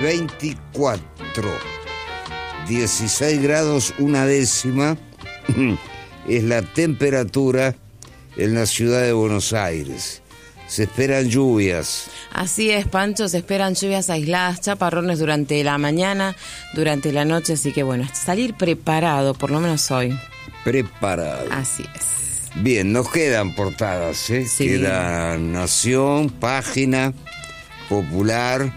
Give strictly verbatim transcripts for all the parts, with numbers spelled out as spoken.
veinticuatro, dieciséis grados una décima es la temperatura en la ciudad de Buenos Aires. Se esperan lluvias. Así es, Pancho, se esperan lluvias aisladas, chaparrones durante la mañana, durante la noche, así que bueno, salir preparado, por lo menos hoy. Preparado. Así es. Bien, nos quedan portadas, ¿eh? Sí. Queda Nación, Página, Popular,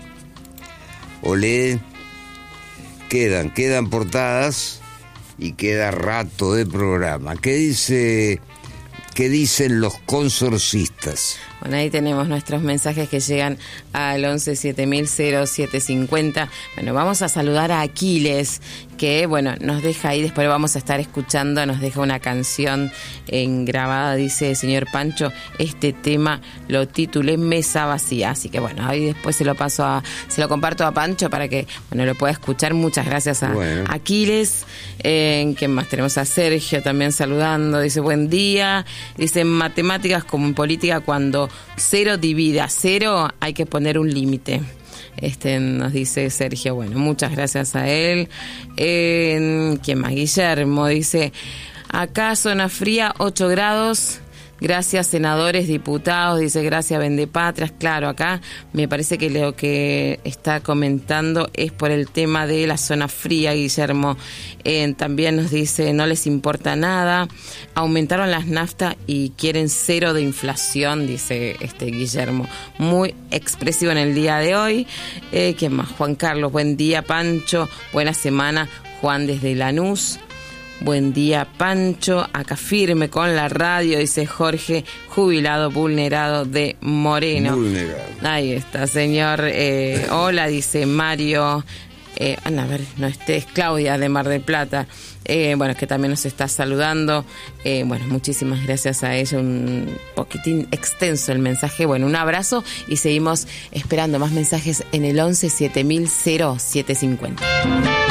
Olé. Quedan, quedan portadas y queda rato de programa. ¿Qué dice, qué dicen los consorcistas? Bueno, ahí tenemos nuestros mensajes que llegan al once siete mil cero siete cincuenta. Bueno, vamos a saludar a Aquiles, que bueno, nos deja ahí, después vamos a estar escuchando, nos deja una canción en grabada, dice: señor Pancho, este tema lo titulé Mesa Vacía. Así que bueno, ahí después se lo paso a, se lo comparto a Pancho para que bueno lo pueda escuchar. Muchas gracias a bueno. Aquiles. Eh, ¿Qué más? Tenemos a Sergio también saludando, dice: buen día. Dice: en matemáticas como en política, cuando cero divide a cero, hay que poner un límite. Este nos dice Sergio. Bueno, muchas gracias a él. Eh, ¿Quién más? Guillermo dice: acá zona fría, ocho grados. Gracias, senadores, diputados. Dice: gracias, Vendepatrias. Claro, acá me parece que lo que está comentando es por el tema de la zona fría, Guillermo. Eh, también nos dice: no les importa nada. Aumentaron las naftas y quieren cero de inflación, dice este Guillermo. Muy expresivo en el día de hoy. Eh, ¿Quién más? Juan Carlos: buen día, Pancho. Buena semana, Juan desde Lanús. Buen día, Pancho. Acá firme con la radio, dice Jorge, jubilado vulnerado de Moreno. Vulnerado. Ahí está, señor. Eh, hola, dice Mario. Eh, a ver, no estés, Claudia de Mar del Plata. Eh, bueno, que también nos está saludando. Eh, bueno, muchísimas gracias a ella. Un poquitín extenso el mensaje. Bueno, un abrazo y seguimos esperando más mensajes en el once siete mil cero siete cincuenta.